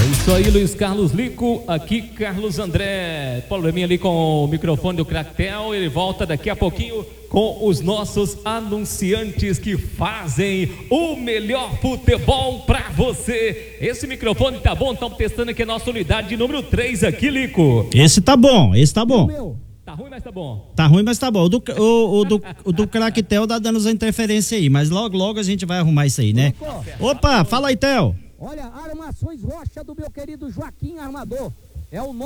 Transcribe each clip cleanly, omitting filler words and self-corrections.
Isso aí, Luiz Carlos Lico, aqui Carlos André. Probleminha ali com o microfone do Cractel. Ele volta daqui a pouquinho com os nossos anunciantes que fazem o melhor futebol pra você. Esse microfone tá bom? Estamos testando aqui a nossa unidade número 3 aqui, Lico. Esse tá bom, esse tá bom. Tá ruim, mas tá bom. Tá ruim, mas tá bom. O do Cractel tá dando essa interferência aí, mas logo a gente vai arrumar isso aí, né? Opa, fala aí, Theo. Olha, Armações Rocha do meu querido Joaquim Armador. É o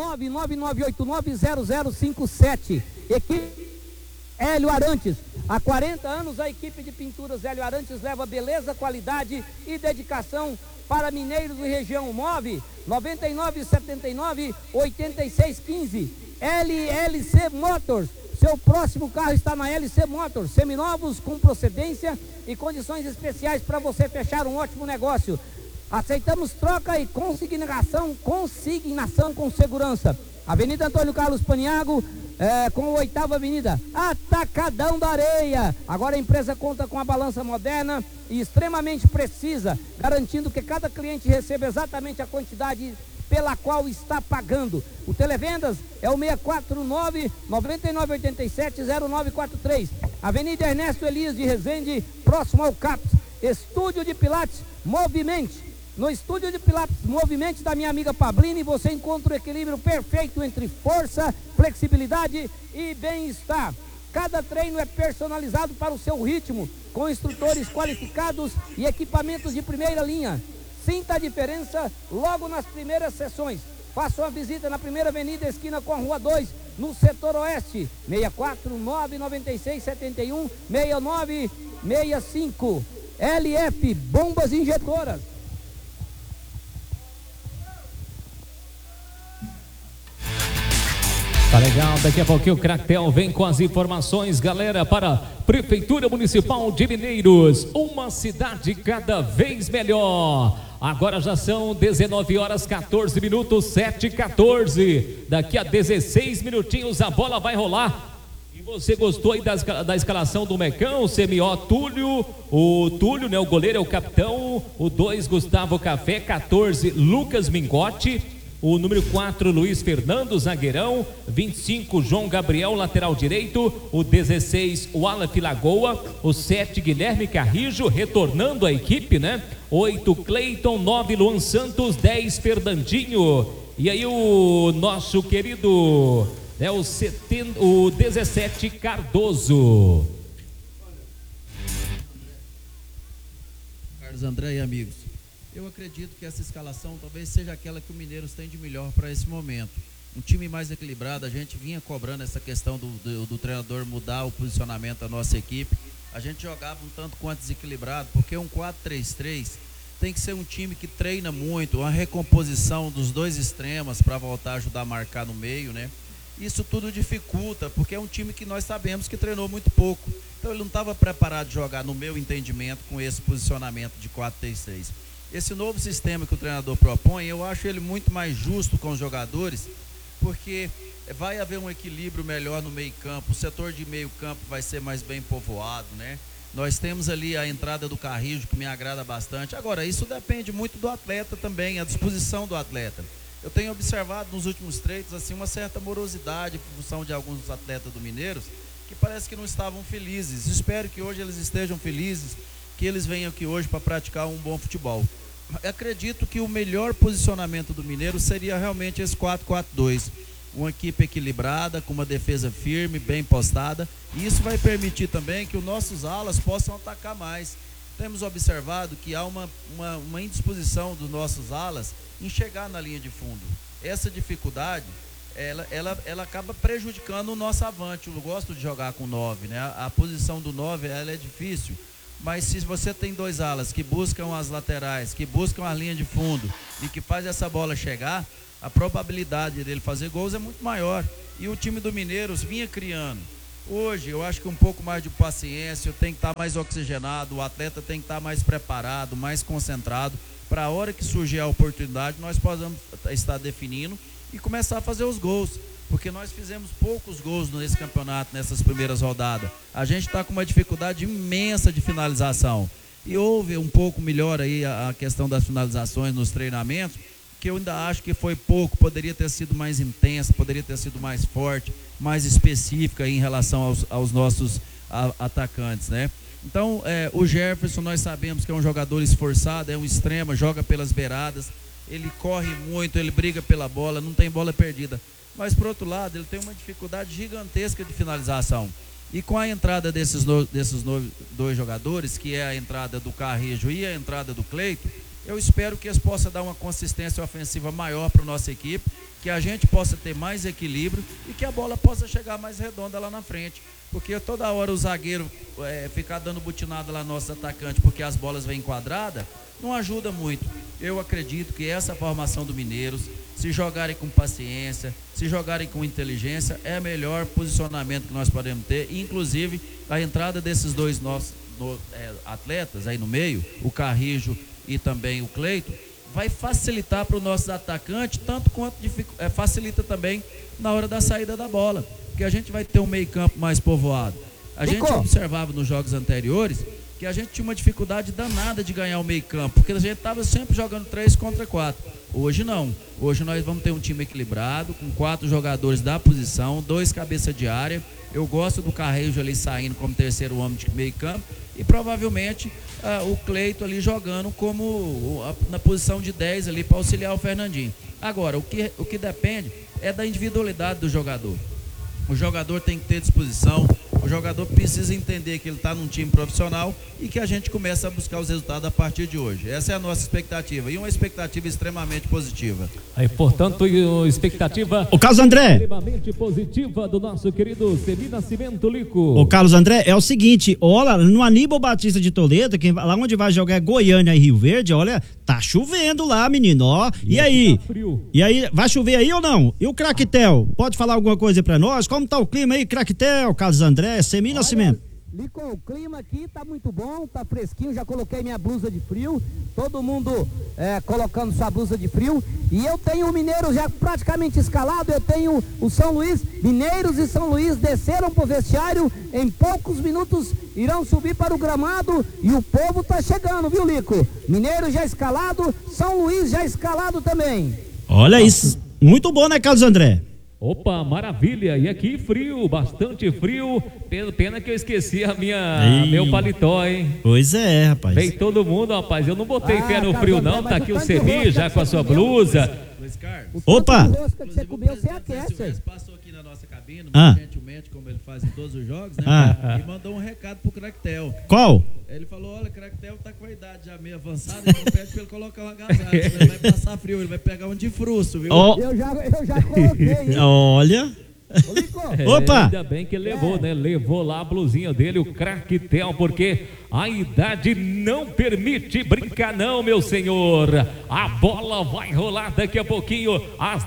999890057. Equipe Hélio Arantes. Há 40 anos a equipe de pinturas Hélio Arantes leva beleza, qualidade e dedicação para mineiros e região. 999798615. LLC Motors. Seu próximo carro está na LC Motors. Seminovos com procedência e condições especiais para você fechar um ótimo negócio. Aceitamos troca e consignação com segurança. Avenida Antônio Carlos Paniago, com a 8ª Avenida, Atacadão da Areia. Agora a empresa conta com a balança moderna e extremamente precisa, garantindo que cada cliente receba exatamente a quantidade pela qual está pagando. O Televendas é o 649-9987-0943. Avenida Ernesto Elias de Rezende, próximo ao CAPS. Estúdio de Pilates Movimente. No Estúdio de Pilates Movimente da minha amiga Pablini, você encontra o equilíbrio perfeito entre força, flexibilidade e bem-estar. Cada treino é personalizado para o seu ritmo, com instrutores qualificados e equipamentos de primeira linha. Sinta a diferença logo nas primeiras sessões. Faça uma visita na primeira avenida, esquina com a Rua 2, no setor oeste. 64996716965. LF Bombas Injetoras. Tá legal, daqui a pouquinho o Cractel vem com as informações, galera, para Prefeitura Municipal de Mineiros, uma cidade cada vez melhor. Agora já são 19h14, 7h14. Daqui a 16 minutinhos a bola vai rolar. E você gostou aí da escalação do Mecão? CMO Túlio, o Túlio, né? O goleiro é o capitão, o 2 Gustavo Café, 14 Lucas Mingotti. O número 4, Luiz Fernando, zagueirão. 25, João Gabriel, lateral direito. O 16, o Aleph Lagoa. O 7, Guilherme Carrijo, retornando à equipe, né? 8, Cleiton. 9, Luan Santos. 10, Fernandinho. E aí o nosso querido, né, o 17, Cardoso. Carlos André e amigos, eu acredito que essa escalação talvez seja aquela que o Mineiros tem de melhor para esse momento. Um time mais equilibrado, a gente vinha cobrando essa questão do treinador mudar o posicionamento da nossa equipe. A gente jogava um tanto quanto desequilibrado, porque um 4-3-3 tem que ser um time que treina muito, uma recomposição dos dois extremos para voltar a ajudar a marcar no meio, né? Isso tudo dificulta, porque é um time que nós sabemos que treinou muito pouco. Então ele não estava preparado de jogar, no meu entendimento, com esse posicionamento de 4-3-3. Esse novo sistema que o treinador propõe, eu acho ele muito mais justo com os jogadores, porque vai haver um equilíbrio melhor no meio-campo, o setor de meio-campo vai ser mais bem povoado, né? Nós temos ali a entrada do Carrijo, que me agrada bastante. Agora, isso depende muito do atleta também, a disposição do atleta. Eu tenho observado nos últimos treinos assim, uma certa morosidade em função de alguns atletas do Mineiros, que parece que não estavam felizes. Espero que hoje eles estejam felizes, que eles venham aqui hoje para praticar um bom futebol. Acredito que o melhor posicionamento do Mineiro seria realmente esse 4-4-2. Uma equipe equilibrada, com uma defesa firme, bem postada. E isso vai permitir também que os nossos alas possam atacar mais. Temos observado que há uma indisposição dos nossos alas em chegar na linha de fundo. Essa dificuldade, ela acaba prejudicando o nosso avante. Eu gosto de jogar com 9, né? A posição do 9 ela é difícil. Mas se você tem dois alas que buscam as laterais, que buscam a linha de fundo e que faz essa bola chegar, a probabilidade dele fazer gols é muito maior. E o time do Mineiros vinha criando. Hoje eu acho que um pouco mais de paciência, tem que estar mais oxigenado, o atleta tem que estar mais preparado, mais concentrado, para a hora que surgir a oportunidade nós possamos estar definindo e começar a fazer os gols. Porque nós fizemos poucos gols nesse campeonato, nessas primeiras rodadas. A gente está com uma dificuldade imensa de finalização. E houve um pouco melhor aí a questão das finalizações nos treinamentos, que eu ainda acho que foi pouco, poderia ter sido mais intensa, poderia ter sido mais forte, mais específica em relação aos nossos atacantes, né? Então, o Jefferson, nós sabemos que é um jogador esforçado, é um extrema, joga pelas beiradas, ele corre muito, ele briga pela bola, não tem bola perdida. Mas, por outro lado, ele tem uma dificuldade gigantesca de finalização. E com a entrada desses dois jogadores, que é a entrada do Carrijo e a entrada do Cleito, eu espero que eles possam dar uma consistência ofensiva maior para a nossa equipe, que a gente possa ter mais equilíbrio e que a bola possa chegar mais redonda lá na frente. Porque toda hora o zagueiro ficar dando butinada lá no nosso atacante porque as bolas vêm quadrada, não ajuda muito. Eu acredito que essa formação do Mineiros, se jogarem com paciência, se jogarem com inteligência, é o melhor posicionamento que nós podemos ter. Inclusive, a entrada desses dois nossos atletas aí no meio, o Carrijo e também o Cleito, vai facilitar para o nosso atacante, tanto quanto facilita também na hora da saída da bola, porque a gente vai ter um meio campo mais povoado. A gente observava nos jogos anteriores que a gente tinha uma dificuldade danada de ganhar o meio campo, porque a gente estava sempre jogando 3 contra 4. Hoje não. Hoje nós vamos ter um time equilibrado, com 4 jogadores da posição, 2 cabeça de área. Eu gosto do Carrejo ali saindo como terceiro homem de meio campo e provavelmente o Cleito ali jogando na posição de 10 ali para auxiliar o Fernandinho. Agora, o que depende é da individualidade do jogador. O jogador tem que ter disposição, o jogador precisa entender que ele está num time profissional e que a gente começa a buscar os resultados a partir de hoje. Essa é a nossa expectativa e uma expectativa extremamente positiva. Aí, portanto, expectativa o Carlos André extremamente positiva do nosso querido Semi Nascimento, Lico. O Carlos André, é o seguinte, olha, no Aníbal Batista de Toledo, lá onde vai jogar é Goiânia e Rio Verde, olha, tá chovendo lá, menino, ó. E aí? Tá frio. E aí, vai chover aí ou não? E o Craquetel, pode falar alguma coisa pra nós? Como tá o clima aí, Craquetel, Carlos André, Semi Nascimento? Lico, o clima aqui tá muito bom, tá fresquinho, já coloquei minha blusa de frio, todo mundo colocando sua blusa de frio, e eu tenho o Mineiros já praticamente escalado, eu tenho o São Luís, Mineiros e São Luís desceram pro vestiário, em poucos minutos irão subir para o gramado, e o povo tá chegando, viu, Lico? Mineiros já escalado, São Luís já escalado também. Olha isso, muito bom, né, Carlos André? Opa, maravilha, e aqui frio, bastante frio, pena que eu esqueci meu paletó, hein? Pois é, rapaz. Veio todo mundo, rapaz, eu não botei pé no frio não, tá aqui o Semi já com a sua blusa. Luiz Carlos. Opa! Que você comeu, você aquece. Passou aqui na nossa cabine, muito gentilmente, como ele faz em todos os jogos, né? E mandou um recado pro Craquetel. Qual? Ele falou, olha, Craquetel tá com a idade já meio avançada, então pede pra ele colocar um agasalho, ele vai passar frio, ele vai pegar um de frusto, viu? Eu já coloquei, hein? Olha... Opa! Ainda bem que levou, né? Levou lá a blusinha dele, o Craquetel, porque a idade não permite brincar não, meu senhor. A bola vai rolar daqui a pouquinho, às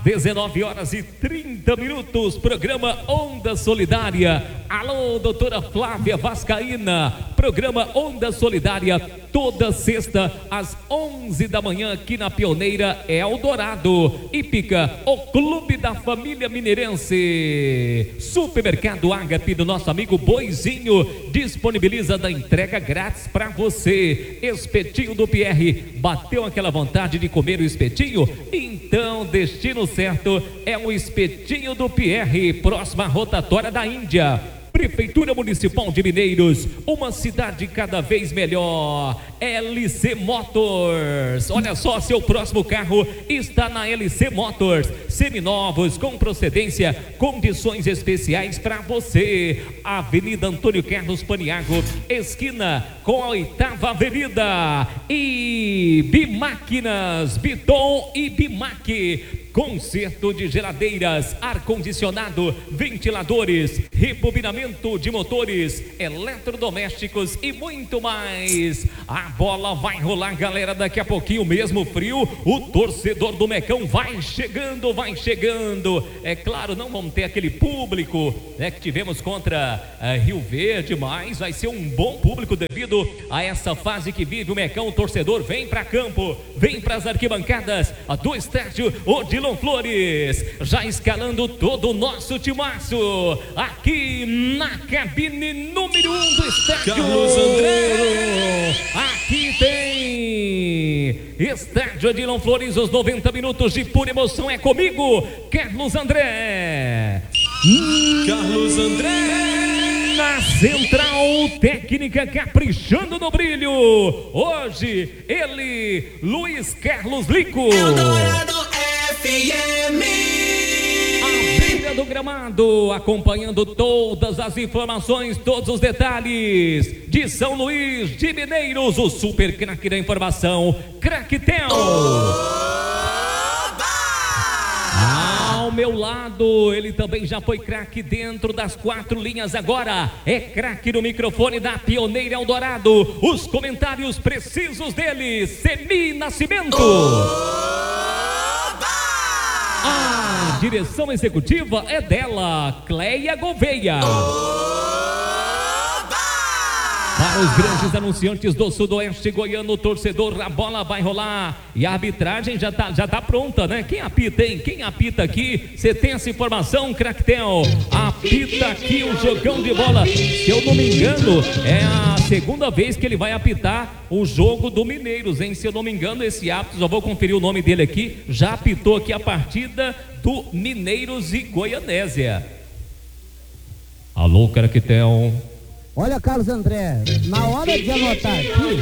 19h30, programa Onda Solidária. Alô, doutora Flávia Vascaína, programa Onda Solidária, toda sexta, às 11 da manhã, aqui na Pioneira Eldorado. Hípica, o clube da família mineirense. Supermercado Ágape do nosso amigo Boizinho disponibiliza da entrega grátis para você. Espetinho do Pierre, bateu aquela vontade de comer o espetinho? Então, destino certo é um espetinho do Pierre, próxima rotatória da Índia. Prefeitura Municipal de Mineiros, uma cidade cada vez melhor. LC Motors, olha só, seu próximo carro está na LC Motors, seminovos com procedência, condições especiais para você. Avenida Antônio Carlos Paniago, esquina com a 8ª Avenida. E Bimáquinas, Biton e Bimac. Conserto de geladeiras, ar-condicionado, ventiladores, rebobinamento de motores, eletrodomésticos e muito mais. A bola vai rolar, galera, daqui a pouquinho, mesmo frio, o torcedor do Mecão vai chegando, vai chegando. É claro, não vamos ter aquele público, né, que tivemos contra Rio Verde, mas vai ser um bom público devido a essa fase que vive o Mecão. O torcedor vem para campo, vem para as arquibancadas do estádio Odilon Odilon Flores, já escalando todo o nosso timaço, aqui na cabine número 1 do estádio. Carlos André. Aqui tem estádio Odilon Flores, os 90 minutos de pura emoção é comigo, Carlos André. Carlos André. Na central técnica, caprichando no brilho, hoje ele, Luiz Carlos Lico. Eldorado FM. A beira do gramado, acompanhando todas as informações, todos os detalhes de São Luís de Mineiros, o super craque da informação, Craquetel. Ao meu lado, ele também já foi craque dentro das 4 linhas, agora é craque no microfone da Pioneira Eldorado. Os comentários precisos dele, Semi Nascimento. A direção executiva é dela, Cleia Gouveia. Para os grandes anunciantes do Sudoeste Goiano, torcedor, a bola vai rolar e a arbitragem já tá pronta, né? Quem apita, hein? Quem apita aqui? Você tem essa informação, Craquetel? Apita aqui o jogão de bola. Se eu não me engano, é a segunda vez que ele vai apitar o jogo do Mineiros, hein? Se eu não me engano, esse árbitro, já vou conferir o nome dele aqui, já apitou aqui a partida do Mineiros e Goianésia. Alô, Craquetel. Olha, Carlos André, na hora de anotar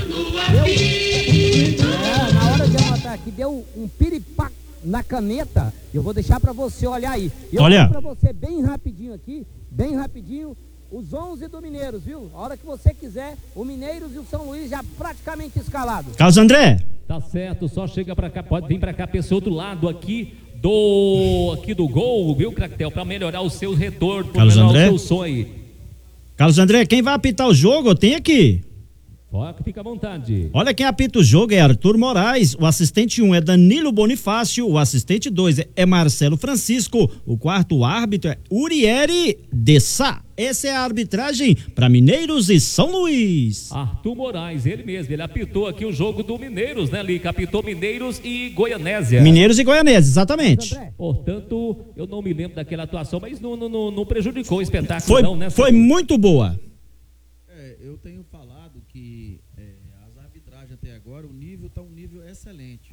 aqui, deu um piripaque na caneta. Eu vou deixar para você olhar aí. Eu Olha para você bem rapidinho aqui, bem rapidinho, os 11 do Mineiros, viu? A hora que você quiser, o Mineiros e o São Luís já praticamente escalados. Carlos André. Tá certo, só chega pra cá, pode vir pra cá, pessoal do lado aqui do gol, viu, Craquetel, pra melhorar o seu retorno, pra melhorar o seu som aí. Carlos André, quem vai apitar o jogo, tem aqui. Fica à vontade. Olha, quem apita o jogo é Arthur Moraes, o assistente 1 é Danilo Bonifácio, o assistente 2 é Marcelo Francisco, o quarto árbitro é Urieri de Sá. Essa é a arbitragem para Mineiros e São Luís. Arthur Moraes, ele mesmo, ele apitou aqui o jogo do Mineiros, né, Lica? Apitou Mineiros e Goianésia. Mineiros e Goianésia, exatamente. Portanto, eu não me lembro daquela atuação, mas não prejudicou o espetáculo, não, né? Foi muito boa. Eu tenho falado que as arbitragens até agora, o nível está um nível excelente.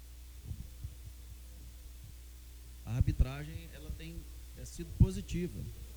A arbitragem, ela tem sido positiva.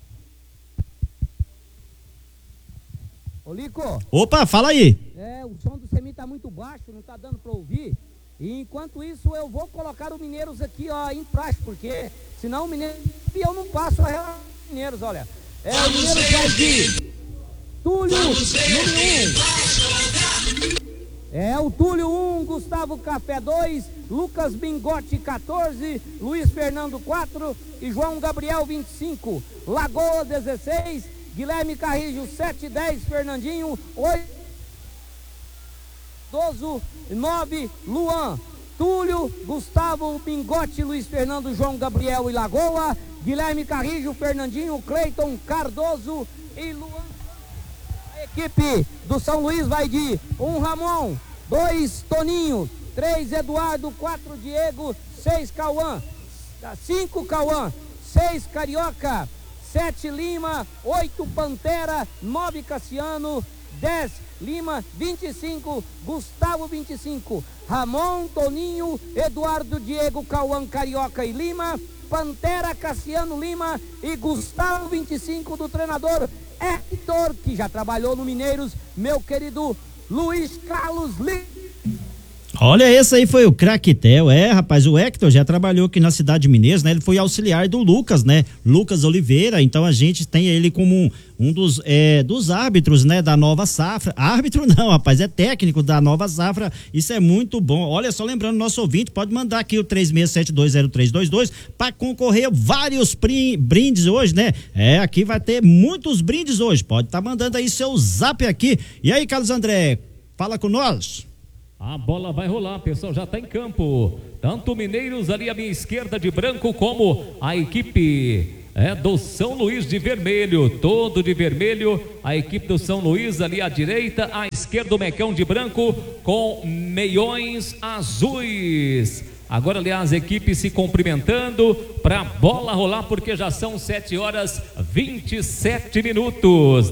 Ô, Lico. Opa, fala aí. O som do Semi tá muito baixo, não tá dando para ouvir. E enquanto isso, eu vou colocar o Mineiros aqui, ó, em praxe, porque senão o Mineiros, e eu não passo a real Mineiros, olha. O Mineiros vai de Túlio, número 1. O Túlio 1, Gustavo Café 2, Lucas Bingote 14, Luiz Fernando 4 e João Gabriel 25. Lagoa 16, Guilherme Carrijo 7, 10, Fernandinho 8, 12, 9, Luan. Túlio, Gustavo, Bingote, Luiz Fernando, João Gabriel e Lagoa, Guilherme Carrijo, Fernandinho, Cleiton, Cardoso e Luan. A equipe do São Luís vai de 1 Ramon, 2 Toninho, 3 Eduardo, 4 Diego, 6 Cauã, 5 Cauã, 6 Carioca, 7 Lima, 8 Pantera, 9 Cassiano, 10 Lima, 25 Gustavo, 25 Ramon, Toninho, Eduardo, Diego, Cauã, Carioca e Lima, Pantera, Cassiano, Lima e Gustavo, 25 do treinador Hector, que já trabalhou no Mineiros, meu querido Luiz Carlos Lima. Olha, esse aí foi o Craquetel, rapaz, o Hector já trabalhou aqui na cidade de Mineiros, né? Ele foi auxiliar do Lucas, né? Lucas Oliveira, então a gente tem ele como um dos árbitros, né? Da Nova Safra. Árbitro não, rapaz, é técnico da Nova Safra, isso é muito bom. Olha, só lembrando, nosso ouvinte pode mandar aqui o 36720322 para concorrer a vários brindes hoje, né? Aqui vai ter muitos brindes hoje, pode estar mandando aí seu zap aqui. E aí, Carlos André, fala com nós. A bola vai rolar, pessoal, já está em campo. Tanto o Mineiros ali à minha esquerda de branco, como a equipe do São Luís de vermelho, todo de vermelho. A equipe do São Luís ali à direita, à esquerda o Mecão de branco com meiões azuis. Agora, aliás, a equipe se cumprimentando para a bola rolar, porque já são 7h27,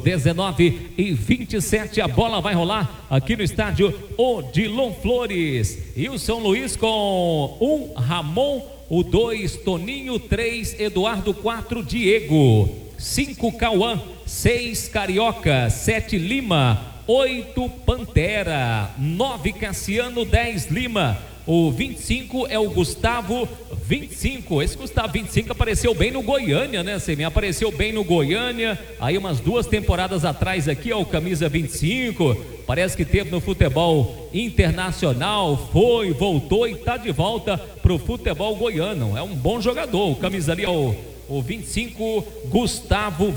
19h27, a bola vai rolar aqui no estádio Odilon Flores. E o São Luís com 1, Ramon, o 2, Toninho, 3, Eduardo, 4, Diego, 5, Cauã, 6, Carioca, 7, Lima, 8, Pantera, 9, Cassiano, 10, Lima. O 25 é o Gustavo 25. Esse Gustavo 25 apareceu bem no Goiânia, né, Semir? Apareceu bem no Goiânia. Aí umas 2 temporadas atrás aqui, ó, o camisa 25. Parece que teve no futebol internacional. Foi, voltou e tá de volta pro futebol goiano. É um bom jogador. O camisa ali é o 25, Gustavo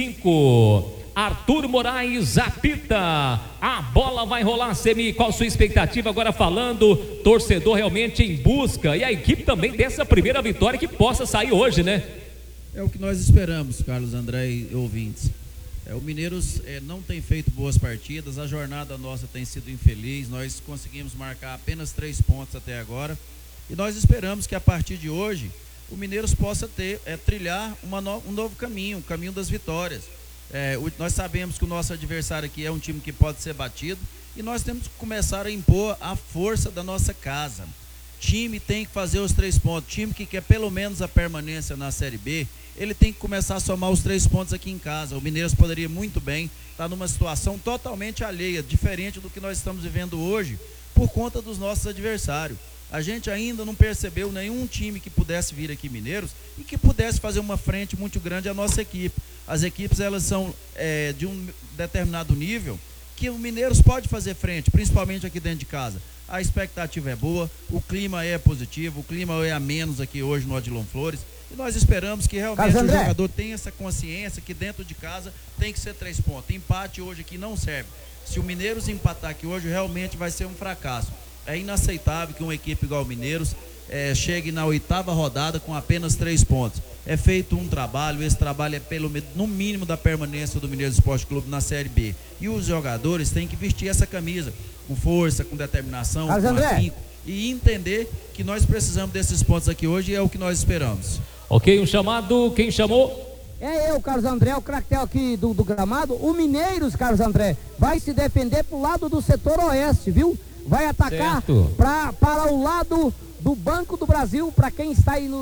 25. Arthur Moraes apita, a bola vai rolar, Semi. Qual a sua expectativa agora, falando torcedor realmente em busca, e a equipe também dessa primeira vitória que possa sair hoje, né? É o que nós esperamos, Carlos André e ouvintes. O Mineiros não tem feito boas partidas, a jornada nossa tem sido infeliz, nós conseguimos marcar apenas 3 pontos até agora, e nós esperamos que a partir de hoje o Mineiros possa trilhar um novo caminho, o caminho das vitórias. Nós sabemos que o nosso adversário aqui é um time que pode ser batido, e nós temos que começar a impor a força da nossa casa. Time tem que fazer os 3 pontos. Time que quer pelo menos a permanência na Série B, ele tem que começar a somar os 3 pontos aqui em casa. O Mineiros poderia muito bem estar numa situação totalmente alheia, diferente do que nós estamos vivendo hoje, por conta dos nossos adversários. A gente ainda não percebeu nenhum time que pudesse vir aqui, Mineiros, e que pudesse fazer uma frente muito grande à nossa equipe. As equipes, elas são de um determinado nível que o Mineiros pode fazer frente, principalmente aqui dentro de casa. A expectativa é boa, o clima é positivo, o clima é ameno aqui hoje no Odilon Flores, e nós esperamos que realmente o jogador tenha essa consciência que dentro de casa tem que ser 3 pontos. Empate hoje aqui não serve. Se o Mineiros empatar aqui hoje, realmente vai ser um fracasso. É inaceitável que uma equipe igual o Mineiros chegue na 8ª rodada com apenas 3 pontos. É feito um trabalho, esse trabalho é no mínimo da permanência do Mineiros Esporte Clube na Série B. E os jogadores têm que vestir essa camisa com força, com determinação, com afinco, e entender que nós precisamos desses pontos aqui hoje, e é o que nós esperamos. Ok, um chamado, quem chamou? É eu, Carlos André, o craquetel aqui do gramado. O Mineiros, Carlos André, vai se defender pro lado do setor oeste, viu? Vai atacar para o lado do Banco do Brasil, para quem está aí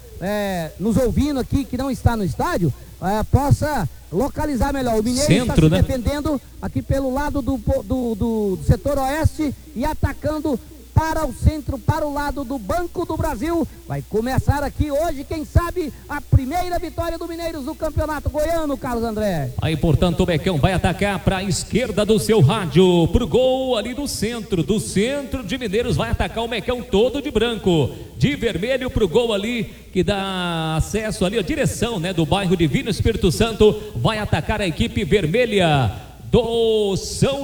nos ouvindo aqui, que não está no estádio, possa localizar melhor. O Mineiro está se defendendo aqui pelo lado do setor oeste e atacando para o centro, para o lado do Banco do Brasil. Vai começar aqui hoje, quem sabe, a primeira vitória do Mineiros no Campeonato Goiano, Carlos André. Aí, portanto, o Mecão vai atacar para a esquerda do seu rádio, pro gol ali do centro de Mineiros. Vai atacar o Mecão todo de branco, de vermelho, pro gol ali que dá acesso ali, a direção, né, do bairro Divino Espírito Santo. Vai atacar a equipe vermelha do São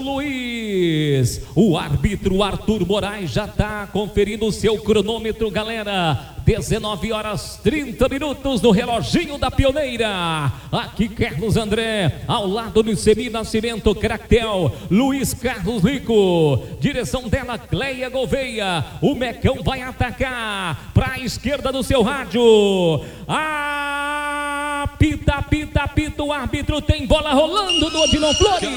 Luís. O árbitro Arthur Moraes já está conferindo o seu cronômetro, galera. 19h30 no reloginho da Pioneira. Aqui Carlos André, ao lado do Semi Nascimento, Craquetel, Luiz Carlos Rico, direção dela Cleia Gouveia. O Mecão vai atacar para a esquerda do seu rádio. Apita, o árbitro, tem bola rolando no Odilon Flores.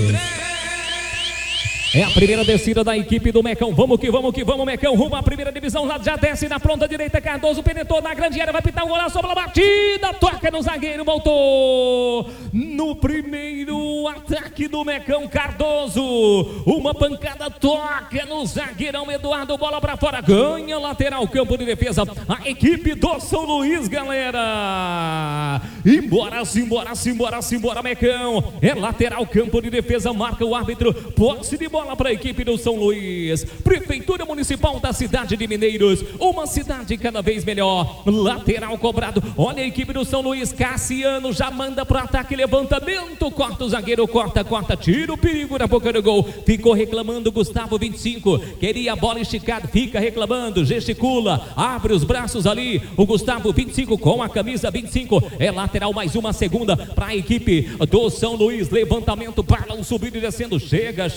É a primeira descida da equipe do Mecão. Vamos que vamos, Mecão rumo à primeira divisão. Lá já desce na ponta direita, Cardoso penetrou na grande área, vai pitar um golaço, bola batida, toca no zagueiro, voltou no primeiro ataque do Mecão, Cardoso, uma pancada, toca no zagueirão Eduardo, bola pra fora, ganha lateral, campo de defesa, a equipe do São Luís, galera. Simbora, Mecão, é lateral, campo de defesa, marca o árbitro, posse de bola para a equipe do São Luís. Prefeitura Municipal da cidade de Mineiros, uma cidade cada vez melhor. Lateral cobrado, olha a equipe do São Luís. Cassiano já manda para o ataque, levantamento, corta o zagueiro, corta, tira o perigo na boca do gol. Ficou reclamando Gustavo 25, queria a bola esticada, fica reclamando, gesticula, abre os braços ali. O Gustavo 25 com a camisa 25, é lateral, mais uma segunda para a equipe do São Luís. Levantamento, balão subindo e descendo, chega.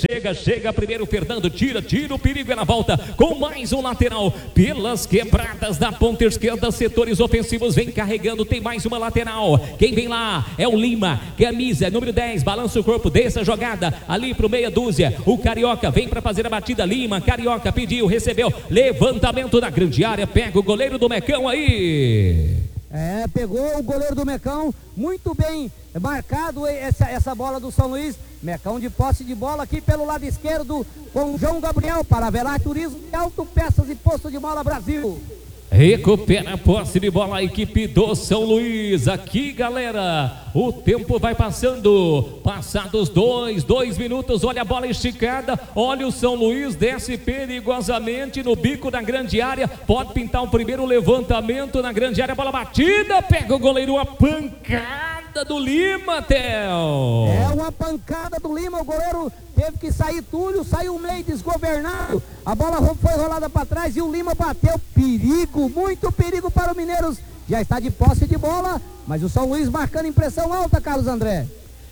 chega primeiro Fernando, tira o perigo, ela volta com mais um lateral pelas quebradas da ponta esquerda, setores ofensivos, vem carregando, tem mais uma lateral, quem vem lá é o Lima, camisa número 10, balança o corpo, dessa jogada ali pro meia dúzia, o Carioca vem para fazer a batida, Lima, Carioca pediu, recebeu, levantamento da grande área, pega o goleiro do Mecão aí. Pegou o goleiro do Mecão, muito bem marcado essa bola do São Luís. Mecão de posse de bola aqui pelo lado esquerdo com João Gabriel para Velar Turismo e Autopeças e Posto de Bola Brasil. Recupera a posse de bola a equipe do São Luís. Aqui, galera, o tempo vai passando. Passados 2 minutos, olha a bola esticada. Olha o São Luís, desce perigosamente no bico da grande área. Pode pintar o primeiro levantamento na grande área. Bola batida, pega o goleiro, uma pancada do Lima, Theo. Uma pancada do Lima, o goleiro teve que sair Túlio, saiu meio desgovernado. A bola foi rolada para trás e o Lima bateu. Perigo, muito perigo para o Mineiros. Já está de posse de bola, mas o São Luís marcando em pressão alta, Carlos André.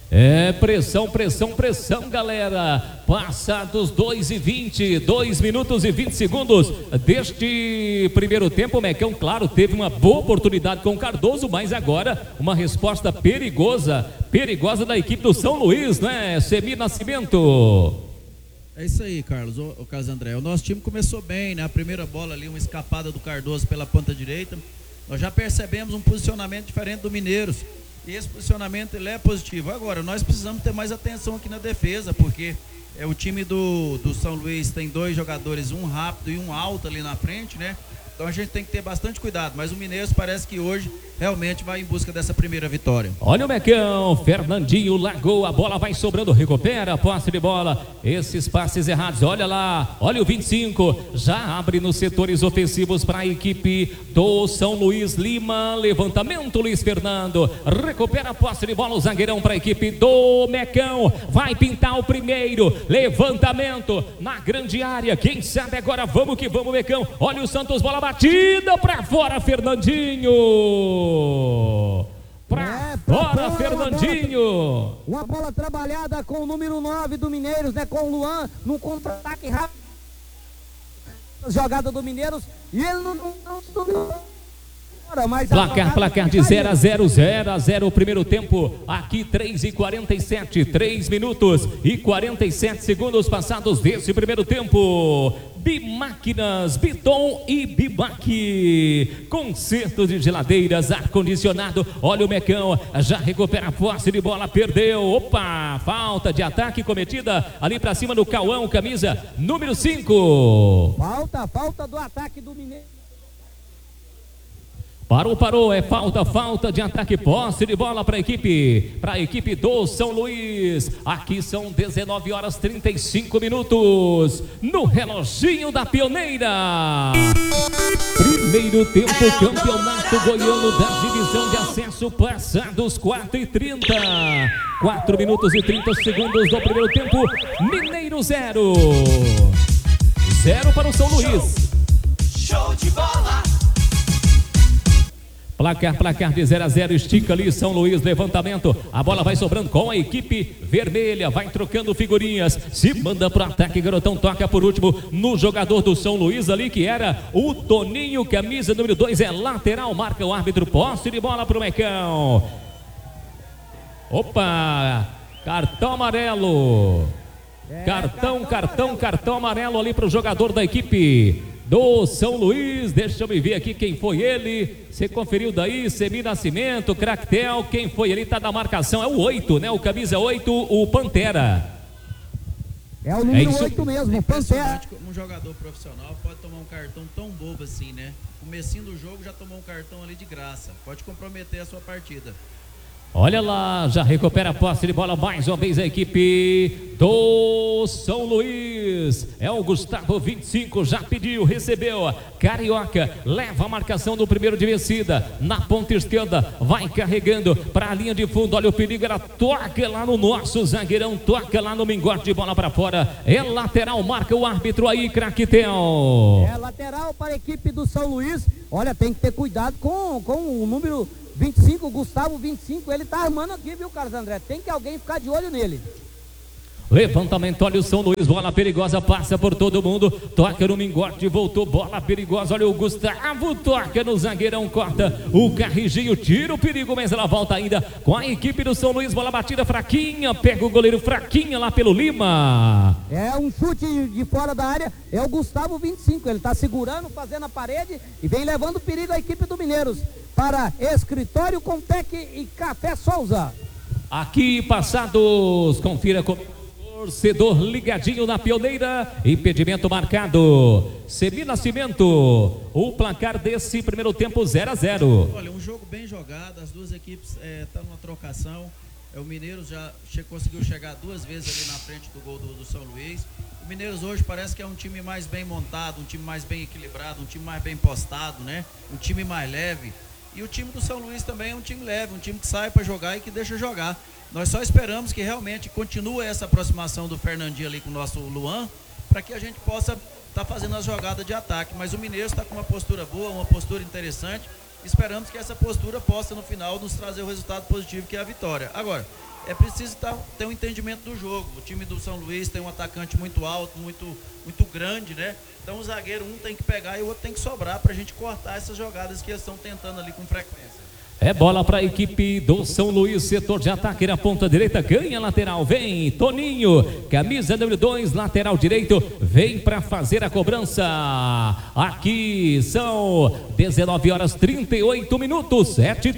Pressão, galera. Passados 2 minutos e 20 segundos deste primeiro tempo, o Mecão, claro, teve uma boa oportunidade com o Cardoso, mas agora uma resposta perigosa da equipe do São Luís, né, Semir Nascimento? É isso aí, Carlos, o Carlos André. O nosso time começou bem, né? A primeira bola ali, uma escapada do Cardoso pela ponta direita. Nós já percebemos um posicionamento diferente do Mineiros. E esse posicionamento ele é positivo. Agora, nós precisamos ter mais atenção aqui na defesa, porque o time do São Luís tem 2 jogadores, um rápido e um alto ali na frente, né? Então a gente tem que ter bastante cuidado, mas o Mineiros parece que hoje realmente vai em busca dessa primeira vitória. Olha o Mecão, Fernandinho largou, a bola vai sobrando, recupera a posse de bola, esses passes errados, olha lá, olha o 25, já abre nos setores ofensivos para a equipe do São Luís. Lima, levantamento, Luiz Fernando, recupera a posse de bola, o zagueirão para a equipe do Mecão, vai pintar o primeiro, levantamento na grande área, quem sabe agora, vamos que vamos, Mecão, olha o Santos, bola batida para fora, Fernandinho. Fora, Fernandinho. Uma bola trabalhada com o número 9 do Mineiros, né? Com o Luan, num contra-ataque rápido. Jogada do Mineiros. E ele não Placar de 0-0 o primeiro tempo, aqui 3:47, 3 minutos e 47 segundos passados desse primeiro tempo. Bimáquinas, Biton e Bibac, conserto de geladeiras, ar-condicionado, olha o Mecão, já recupera a posse de bola, perdeu, opa, falta de ataque cometida ali pra cima do Cauã, camisa número 5. Falta do ataque do Mineiro. Parou, é falta de ataque, posse de bola para a equipe do São Luís. Aqui são 19h35 no reloginho da Pioneira. Primeiro tempo, Campeonato Goiano da Divisão de Acesso, passados 4:30. 4 minutos e 30 segundos do primeiro tempo, Mineiro 0 para o São Luís. Show de bola! Placar de 0-0, estica ali São Luís, levantamento, a bola vai sobrando com a equipe vermelha, vai trocando figurinhas, se manda pro ataque, garotão toca por último no jogador do São Luís ali, que era o Toninho, camisa número 2, é lateral, marca o árbitro, posse de bola pro Mecão. Opa, cartão amarelo, cartão amarelo ali pro jogador da equipe do São Luís. Deixa eu me ver aqui quem foi ele. Você conferiu daí, Semir Nascimento, Cractel, quem foi ele? Tá na marcação, é o 8, né? O camisa 8, o Pantera. É o número 8 mesmo, o Pantera. Um jogador profissional pode tomar um cartão tão bobo assim, né? Comecinho do jogo já tomou um cartão ali de graça. Pode comprometer a sua partida. Olha lá, já recupera a posse de bola mais uma vez a equipe do São Luís. É o Gustavo, 25, já pediu, recebeu. Carioca leva a marcação do primeiro de vencida. Na ponta esquerda, vai carregando para a linha de fundo. Olha o perigo, ela toca lá no nosso zagueirão, toca lá no mingote de bola para fora. É lateral, marca o árbitro aí, Craquetel. É lateral para a equipe do São Luís. Olha, tem que ter cuidado com o número 25, Gustavo 25, ele tá armando aqui, viu, Carlos André? Tem que alguém ficar de olho nele. Levantamento, olha o São Luís, bola perigosa, passa por todo mundo, toca no mingote, voltou, bola perigosa, olha o Gustavo, toca no zagueirão, corta o Carrijinho, tira o perigo, mas ela volta ainda com a equipe do São Luís, bola batida fraquinha, pega o goleiro fraquinha lá pelo Lima. É um chute de fora da área, é o Gustavo 25, ele tá segurando, fazendo a parede e vem levando perigo a equipe do Mineiros para Escritório Contec e Café Souza. Aqui passados, confira com torcedor ligadinho na pioneira, impedimento marcado. Semi Nascimento, o placar desse primeiro tempo 0-0. Olha, um jogo bem jogado, as duas equipes estão numa trocação. O Mineiros já conseguiu chegar 2 vezes ali na frente do gol do São Luís. O Mineiros hoje parece que é um time mais bem montado, um time mais bem equilibrado, um time mais bem postado, né? Um time mais leve. E o time do São Luís também é um time leve, um time que sai para jogar e que deixa jogar. Nós só esperamos que realmente continue essa aproximação do Fernandinho ali com o nosso Luan, para que a gente possa estar fazendo as jogadas de ataque. Mas o Mineiro está com uma postura boa, uma postura interessante. Esperamos que essa postura possa no final nos trazer o resultado positivo, que é a vitória. Agora, é preciso ter um entendimento do jogo. O time do São Luís tem um atacante muito alto, muito grande, né? Então o zagueiro, um tem que pegar e o outro tem que sobrar para a gente cortar essas jogadas que eles estão tentando ali com frequência. É bola para a equipe do São Luís, setor de ataque na ponta direita, ganha lateral, vem Toninho, camisa número 2, lateral direito, vem para fazer a cobrança. Aqui são 19 horas 38 minutos,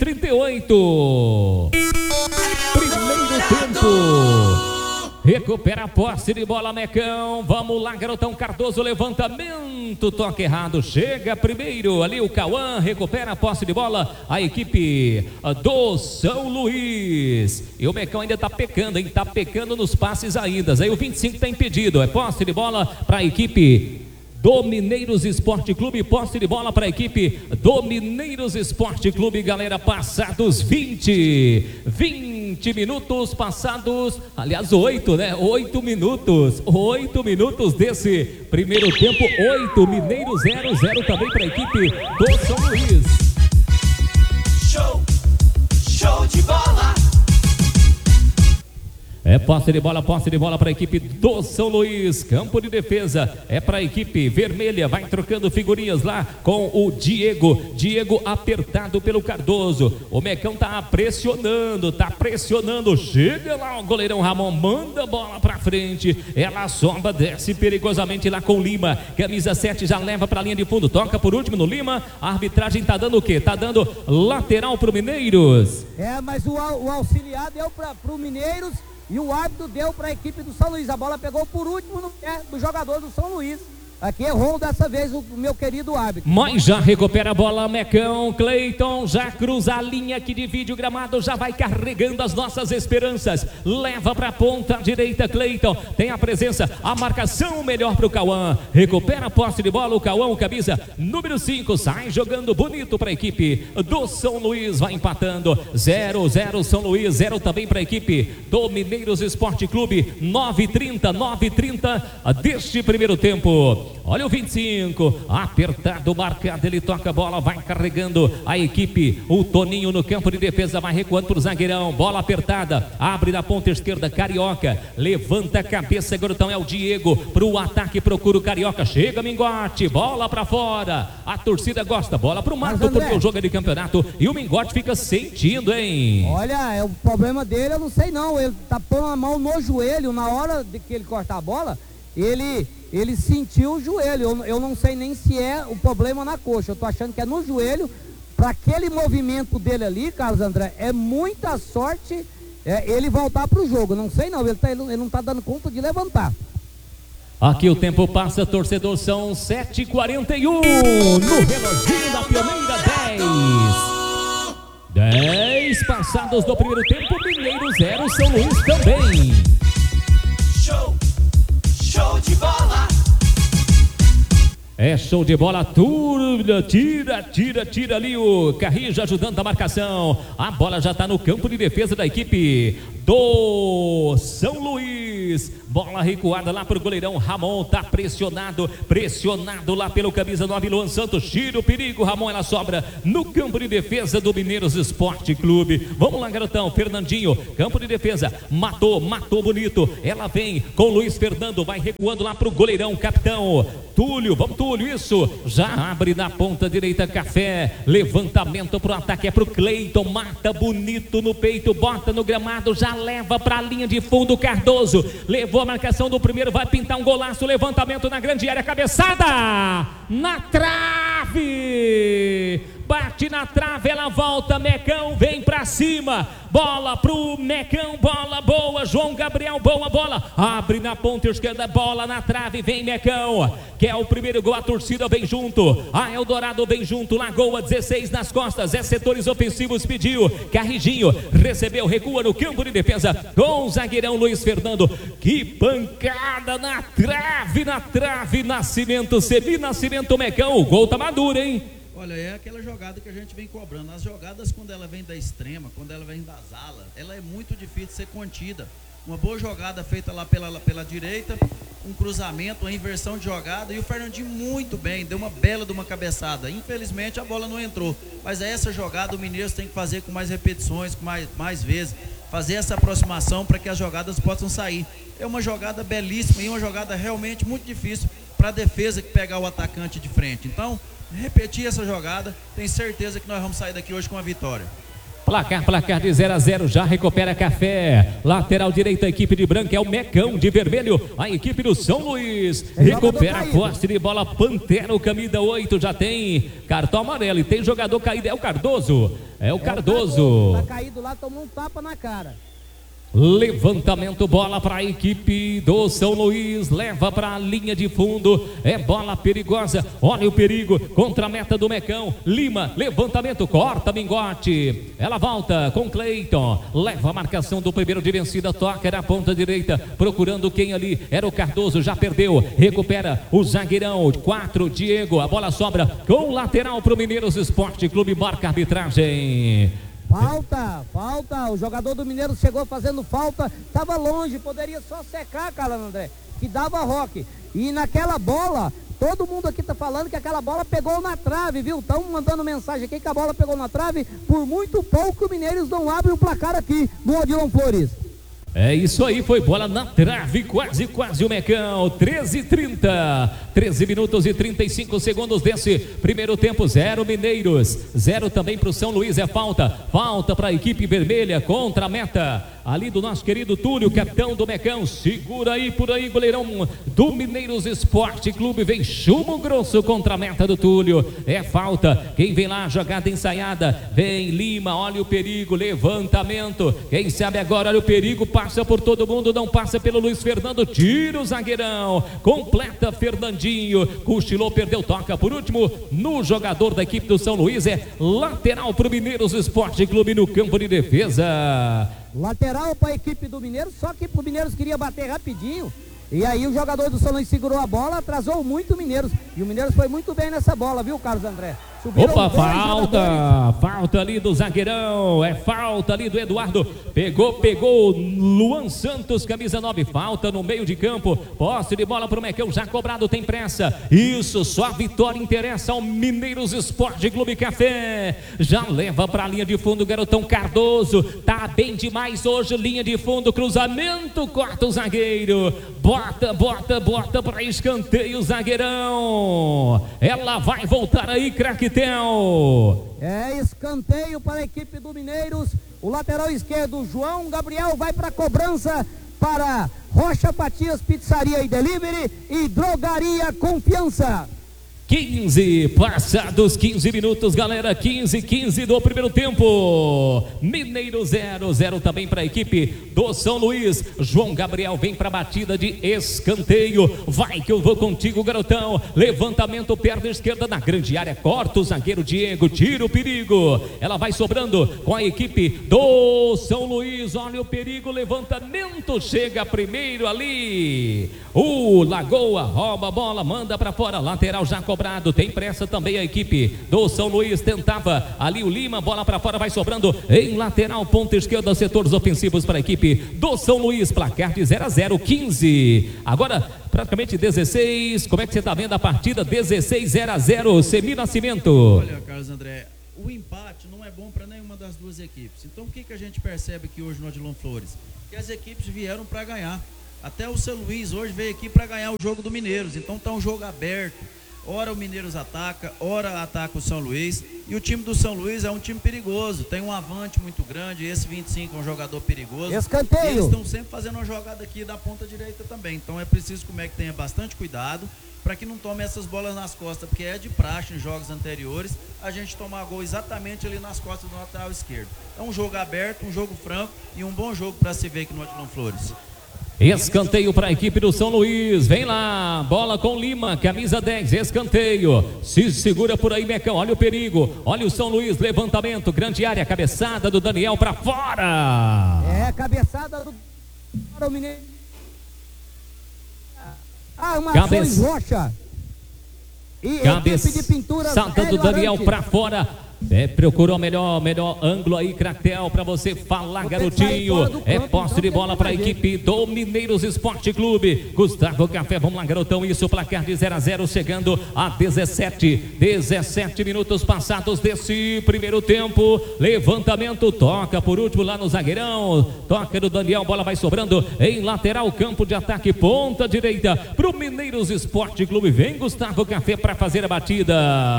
7h38. Primeiro tempo. Recupera a posse de bola, Mecão. Vamos lá, garotão Cardoso, levantamento, toque errado, chega primeiro ali o Cauã, recupera a posse de bola, a equipe do São Luís. E o Mecão ainda tá pecando, hein? Tá pecando nos passes ainda. Aí o 25 tá impedido, é posse de bola para a equipe do Mineiros Esporte Clube, posse de bola para a equipe do Mineiros Esporte Clube, galera, passados 20 minutos passados, aliás 8, né? 8 minutos desse primeiro tempo, 8, Mineiros 0-0 também para a equipe do São Luís. Show de bola! É posse de bola para a equipe do São Luís, campo de defesa, é para a equipe vermelha, vai trocando figurinhas lá com o Diego apertado pelo Cardoso, o Mecão tá pressionando, chega lá o goleirão Ramon, manda a bola pra frente, ela sobra, desce perigosamente lá com o Lima, camisa 7 já leva pra linha de fundo, toca por último no Lima, a arbitragem tá dando o quê? Tá dando lateral pro Mineiros. Mas o auxiliar deu pro Mineiros e o árbitro deu para a equipe do São Luís. A bola pegou por último no pé do jogador do São Luís. Aqui errou dessa vez o meu querido árbitro. Mas já recupera a bola, Mecão, Cleiton já cruza a linha que divide o gramado, já vai carregando as nossas esperanças, leva para a ponta direita, Cleiton, tem a presença, a marcação melhor para o Cauã, recupera a posse de bola, o Cauã, camisa número 5, sai jogando bonito para a equipe do São Luís, vai empatando, 0-0 São Luís, 0 também para a equipe do Mineiros Esporte Clube, 9h30 deste primeiro tempo. Olha o 25, apertado, marcado, ele toca a bola, vai carregando a equipe, o Toninho no campo de defesa, vai recuando para o zagueirão, bola apertada, abre na ponta esquerda, Carioca, levanta a cabeça, garotão, é o Diego, para o ataque, procura o Carioca, chega Mingote, bola para fora, a torcida gosta, bola para o Marco, porque o jogo é de campeonato e o Mingote fica sentindo, hein? Olha, o problema dele eu não sei não, ele tá pondo a mão no joelho, na hora de que ele cortar a bola, ele sentiu o joelho, eu não sei nem se é o problema na coxa, eu tô achando que é no joelho, para aquele movimento dele ali, Carlos André, é muita sorte ele voltar pro jogo, não sei não, ele não tá dando conta de levantar. Aqui o tempo passa, torcedor, são 7h41, no reloginho da pioneira, 10 passados do primeiro tempo, Mineiro 0, São Luís também. Show de bola! É show de bola, turma, tira ali o Carrijo ajudando a marcação. A bola já está no campo de defesa da equipe do São Luís. Bola recuada lá pro goleirão Ramon, tá pressionado lá pelo camisa 9, Luan Santos, tira o perigo, Ramon, ela sobra no campo de defesa do Mineiros Esporte Clube. Vamos lá, garotão, Fernandinho, campo de defesa, matou bonito, ela vem com Luiz Fernando, vai recuando lá pro goleirão, capitão Túlio, vamos Túlio, isso, já abre na ponta direita, Café, levantamento pro ataque, é pro Cleiton, mata bonito no peito, bota no gramado, já leva pra linha de fundo, Cardoso, levou a marcação do primeiro, vai pintar um golaço, levantamento na grande área, cabeçada, na trave, bate na trave, ela volta, Mecão vem pra cima, bola pro Mecão, bola boa, João Gabriel, boa bola, abre na ponta esquerda, bola na trave, vem Mecão, que é o primeiro gol, a torcida vem junto, a Eldorado vem junto, Lagoa 16 nas costas, é setores ofensivos, pediu, Carrijinho, recebeu, recua no campo de defesa, com o zagueirão Luiz Fernando, que pancada na trave, Nascimento, Sebi, Nascimento, Mecão, o gol tá maduro, hein? Olha, é aquela jogada que a gente vem cobrando. As jogadas, quando ela vem da extrema, quando ela vem das alas, ela é muito difícil de ser contida. Uma boa jogada feita lá pela direita, um cruzamento, uma inversão de jogada, e o Fernandinho muito bem, deu uma bela de uma cabeçada. Infelizmente a bola não entrou, mas essa jogada o Mineiros tem que fazer com mais repetições, com mais vezes, fazer essa aproximação para que as jogadas possam sair. É uma jogada belíssima e uma jogada realmente muito difícil para a defesa que pegar o atacante de frente. Então, repetir essa jogada, tenho certeza que nós vamos sair daqui hoje com a vitória. Placar de 0-0, já recupera Café, lateral direito, a equipe de branco é o Mecão, de vermelho a equipe do São Luís, recupera a posse de bola, Pantera, o camisa 8, já tem cartão amarelo e tem jogador caído, é o Cardoso, tá caído lá, tomou um tapa na cara. Levantamento, bola para a equipe do São Luís, leva para a linha de fundo, é bola perigosa, olha o perigo, contra a meta do Mecão, Lima, levantamento, corta Mingote, ela volta com Cleiton, leva a marcação do primeiro de vencida, toca na ponta direita, procurando quem ali, era o Cardoso, já perdeu, recupera o zagueirão, 4, Diego, a bola sobra com o lateral para o Mineiros Esporte Clube, marca a arbitragem. Falta, o jogador do Mineiro chegou fazendo falta, estava longe, poderia só secar, cara, André, que dava roque, e naquela bola, todo mundo aqui tá falando que aquela bola pegou na trave, viu, estão mandando mensagem aqui que a bola pegou na trave, por muito pouco o Mineiros não abre o placar aqui no Odilon Flores. É isso aí, foi bola na trave, quase o Mecão, 13h30, 13 minutos e 35 segundos desse primeiro tempo, 0 Mineiros, 0 também para o São Luís, é falta para a equipe vermelha, contra a meta, ali do nosso querido Túlio, capitão do Mecão, segura aí, por aí, goleirão do Mineiros Esporte Clube, vem chumbo grosso contra a meta do Túlio, é falta, quem vem lá, jogada ensaiada, vem Lima, olha o perigo, levantamento, quem sabe agora, olha o perigo, passa por todo mundo, não passa pelo Luiz Fernando, tira o zagueirão, completa Fernandinho, cochilou, perdeu, toca por último no jogador da equipe do São Luís, é lateral para o Mineiros Esporte Clube no campo de defesa. Lateral para a equipe do Mineiros, só que o Mineiros queria bater rapidinho, e aí o jogador do São Luís segurou a bola, atrasou muito o Mineiros, e o Mineiros foi muito bem nessa bola, viu, Carlos André? Subiram. Opa, falta ali do zagueirão, é falta ali do Eduardo, pegou Luan Santos, camisa 9, falta no meio de campo, posse de bola pro Mecão, já cobrado, tem pressa, isso, só a vitória interessa ao Mineiros Esporte Clube. Café, já leva pra linha de fundo, garotão Cardoso, tá bem demais hoje, linha de fundo, cruzamento, corta o zagueiro, bota pra escanteio, zagueirão, ela vai voltar aí, craque. É escanteio para a equipe do Mineiros, o lateral esquerdo João Gabriel vai para a cobrança para Rocha Patias Pizzaria e Delivery e Drogaria Confiança. 15, passados 15 minutos, galera, 15 do primeiro tempo, Mineiro 0 também para a equipe do São Luís, João Gabriel vem para a batida de escanteio, vai que eu vou contigo, garotão, levantamento, perna esquerda na grande área, corta o zagueiro Diego, tira o perigo, ela vai sobrando com a equipe do São Luís, olha o perigo, levantamento, chega primeiro ali, o Lagoa rouba a bola, manda para fora, lateral já cobrado, cobrado, tem pressa também a equipe do São Luís, tentava ali o Lima, bola para fora, vai sobrando em lateral, ponta esquerda, setores ofensivos para a equipe do São Luís, placar de 0-0, 15, agora praticamente 16, como é que você está vendo a partida? 16-0, Semir Nascimento. Olha, Carlos André, o empate não é bom para nenhuma das duas equipes, então o que a gente percebe aqui hoje no Odilon Flores? Que as equipes vieram para ganhar. Até o São Luís hoje veio aqui para ganhar o jogo do Mineiros, então tá um jogo aberto. Ora o Mineiros ataca, ora ataca o São Luís. E o time do São Luís é um time perigoso, tem um avante muito grande. Esse 25 é um jogador perigoso. Escanteio. E eles estão sempre fazendo uma jogada aqui da ponta direita também. Então é preciso que o MEC tenha bastante cuidado para que não tome essas bolas nas costas, porque é de praxe em jogos anteriores a gente tomar gol exatamente ali nas costas do lateral esquerdo. É um jogo aberto, um jogo franco e um bom jogo para se ver aqui no Odilon Flores. Escanteio para a equipe do São Luís, vem lá, bola com Lima, camisa 10, escanteio, se segura por aí, Mecão, olha o perigo, olha o São Luís, levantamento, grande área, cabeçada do Daniel para fora. É, cabeçada do Mineiro. Armações Rocha. E equipe de pinturas cabeçada do Daniel para fora. Procurou melhor ângulo aí, Cratel, para você falar, garotinho. É posse de bola para a equipe do Mineiros Esporte Clube. Gustavo Café, vamos lá, garotão. Isso, placar de 0-0, chegando a 17 minutos passados desse primeiro tempo. Levantamento, toca por último lá no zagueirão. Toca do Daniel, bola vai sobrando em lateral, campo de ataque, ponta direita para o Mineiros Esporte Clube. Vem Gustavo Café para fazer a batida.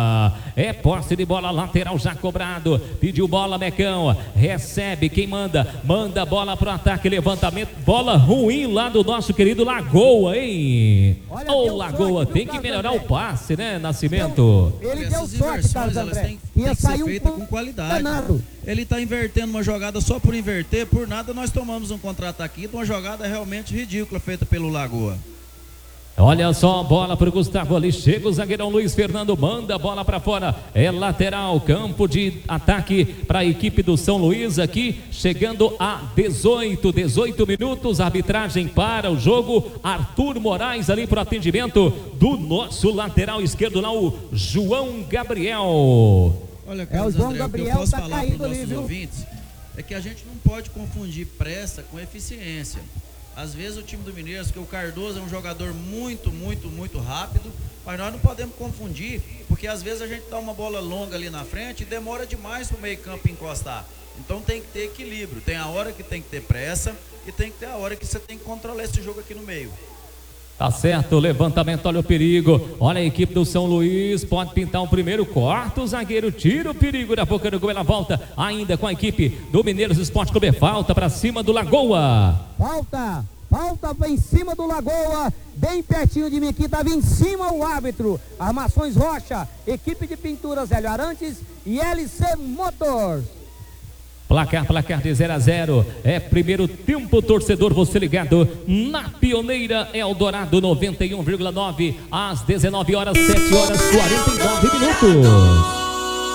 É posse de bola lateral já cobrado, pediu bola, Mecão, recebe, quem manda bola pro ataque, levantamento, bola ruim lá do nosso querido Lagoa, hein? Ô, Lagoa, tem que melhorar o passe, né, Nascimento? Ele deu sorte, Carlos André, ia sair feita com qualidade. Ele tá invertendo uma jogada só por inverter, por nada nós tomamos um contra-ataque de uma jogada realmente ridícula feita pelo Lagoa. Olha só, bola para o Gustavo ali, chega o zagueirão Luiz Fernando, manda a bola para fora, é lateral, campo de ataque para a equipe do São Luís aqui, chegando a 18 minutos, arbitragem para o jogo, Arthur Moraes ali para o atendimento do nosso lateral esquerdo lá, o João Gabriel. Olha, Carlos André, o que eu posso falar para os nossos ouvintes é que a gente não pode confundir pressa com eficiência. Às vezes o time do Mineiros, porque o Cardoso é um jogador muito rápido, mas nós não podemos confundir, porque às vezes a gente dá uma bola longa ali na frente e demora demais para o meio campo encostar. Então tem que ter equilíbrio, tem a hora que tem que ter pressa e tem que ter a hora que você tem que controlar esse jogo aqui no meio. Tá certo, levantamento, olha o perigo, olha a equipe do São Luís, pode pintar um primeiro, corta o zagueiro, tira o perigo da boca do gol, ela volta ainda com a equipe do Mineiros Esporte Clube, falta para cima do Lagoa. Falta em cima do Lagoa, bem pertinho de mim aqui, estava em cima o árbitro. Armações Rocha, equipe de pinturas Hélio Arantes e LC Motors. Placar de 0-0, é primeiro tempo, torcedor, você ligado na Pioneira Eldorado 91,9, às 19 horas, 7 horas 49 minutos.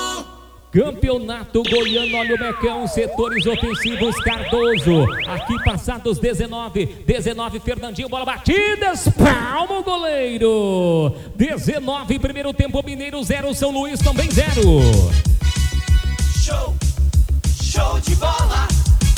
Campeonato Goiano, olha o Mecão, setores ofensivos, Cardoso, aqui passados 19, Fernandinho, bola batida, espalma o goleiro, 19, primeiro tempo, Mineiro 0, São Luís também 0. Show de bola!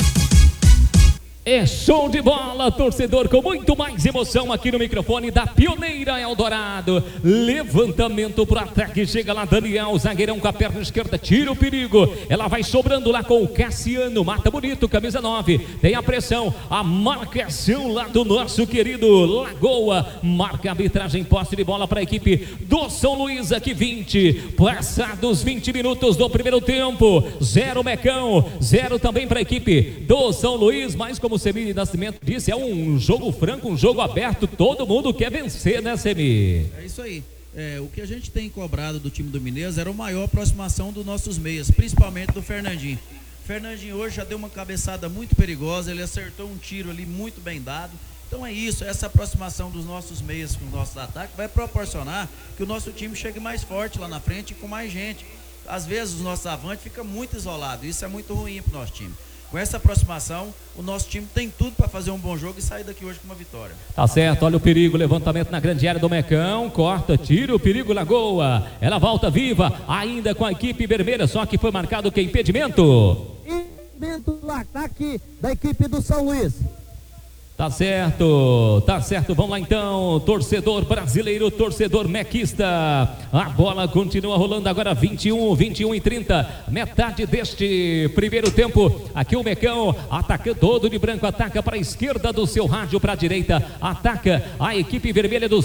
É show de bola, torcedor, com muito mais emoção aqui no microfone da Pioneira Eldorado. Levantamento pro ataque, chega lá Daniel, zagueirão com a perna esquerda, tira o perigo. Ela vai sobrando lá com o Cassiano, mata bonito, camisa 9. Tem a pressão, a marcação lá do nosso querido Lagoa. Marca a arbitragem, posse de bola para a equipe do São Luís aqui, 20. Passados 20 minutos do primeiro tempo, 0 Mecão, 0 também para a equipe do São Luís, mas como o Semir Nascimento disse, é um jogo franco, um jogo aberto, todo mundo quer vencer, né, Semir? É isso aí. O que a gente tem cobrado do time do Mineiros era uma maior aproximação dos nossos meias, principalmente do Fernandinho. Fernandinho hoje já deu uma cabeçada muito perigosa, ele acertou um tiro ali muito bem dado. Então é isso, essa aproximação dos nossos meias com os nossos ataques vai proporcionar que o nosso time chegue mais forte lá na frente e com mais gente. Às vezes os nossos avantes ficam muito isolados, isso é muito ruim para o nosso time. Com essa aproximação, o nosso time tem tudo para fazer um bom jogo e sair daqui hoje com uma vitória. Tá certo, olha o perigo, levantamento na grande área do Mecão, corta, tira o perigo, Lagoa, ela volta viva, ainda com a equipe vermelha, só que foi marcado que impedimento. Impedimento do ataque da equipe do São Luís. Tá certo, vamos lá então, torcedor brasileiro, torcedor mequista, a bola continua rolando agora, 21 e 30, metade deste primeiro tempo, aqui o Mecão, ataca todo de branco, ataca para a esquerda do seu rádio, para a direita, ataca a equipe vermelha do